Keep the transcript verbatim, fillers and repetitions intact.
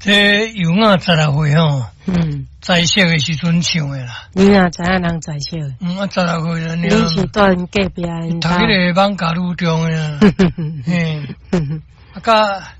这有啊十六岁吼， 嗯， 在校的时阵唱的啦。 你若知影人在校？ 嗯，啊十六岁了， 你是住因隔壁因读迄个网咖女中的啦。嘿，啊甲。